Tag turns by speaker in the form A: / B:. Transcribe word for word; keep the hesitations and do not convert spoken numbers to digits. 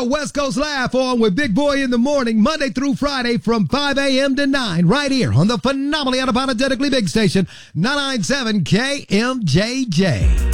A: West Coast Laugh on with Big Boy in the morning, Monday through Friday from five a.m. to nine, right here on the phenomenally unapologetically big station, nine ninety-seven K M J J.